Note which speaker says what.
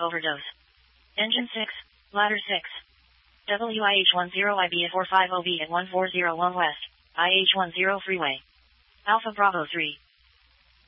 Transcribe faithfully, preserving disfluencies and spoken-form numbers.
Speaker 1: overdose. Engine six, ladder six. W I H ten I B A four five zero B at one four zero one West, I H ten freeway. Alpha Bravo three.